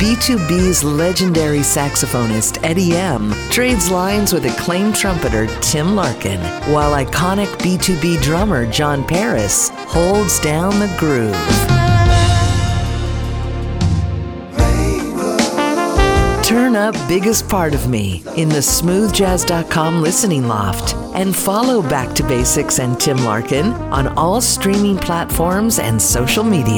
B2B's legendary saxophonist Eddie M. trades lines with acclaimed trumpeter Tim Larkin, while iconic B2B drummer John Paris holds down the groove. Turn up Biggest Part of Me in the smoothjazz.com listening loft and follow Back to Basics and Tim Larkin on all streaming platforms and social media.